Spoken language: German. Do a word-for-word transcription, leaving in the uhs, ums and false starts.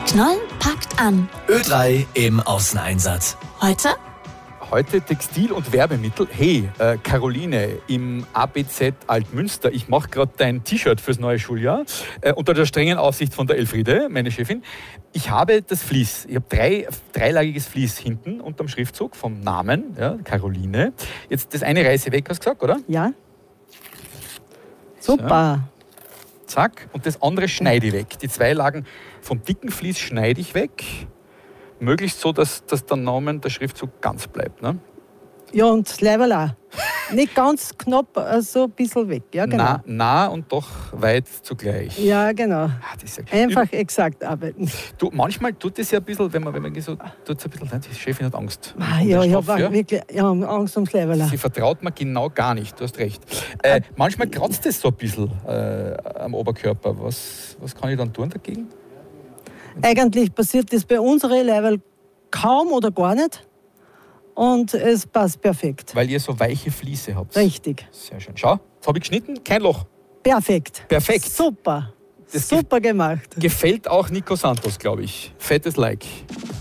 Knoll packt an. Ö drei im Außeneinsatz. Heute? Heute Textil- und Werbemittel. Hey, äh, Caroline im A B Z Altmünster, ich mache gerade dein T-Shirt fürs neue Schuljahr äh, unter der strengen Aufsicht von der Elfriede, meine Chefin. Ich habe das Vlies, ich habe drei, dreilagiges Vlies hinten unterm Schriftzug vom Namen, ja, Caroline. Jetzt das eine reiße weg, hast du gesagt, oder? Ja. Super. So. Zack. Und das andere schneide ich weg. Die zwei Lagen vom dicken Vlies schneide ich weg. Möglichst so, dass, dass der Name, der Schriftzug ganz bleibt. Ne? Ja, und das Leiberl auch. Nicht ganz knapp, also ein bisschen weg. Ja, genau. Nah, nah und doch weit zugleich. Ja, genau. Ah, das ist ja Einfach Üb- exakt arbeiten. Du, manchmal tut es ja ein bisschen, wenn man, wenn man so, tut ein bisschen, die Chefin hat Angst. Ah, um ja, ich Stoff, habe ja? wirklich ja, Angst ums Leiberl. Sie vertraut mir genau gar nicht, du hast recht. Äh, manchmal kratzt es so ein bisschen äh, am Oberkörper. Was, was kann ich dann tun dagegen? Eigentlich passiert das bei unseren Leiberl kaum oder gar nicht. Und es passt perfekt. Weil ihr so weiche Fliese habt. Richtig. Sehr schön. Schau, jetzt habe ich geschnitten, kein Loch. Perfekt. Perfekt. Super. Das Super gemacht. Gefällt auch Nico Santos, glaube ich. Fettes Like.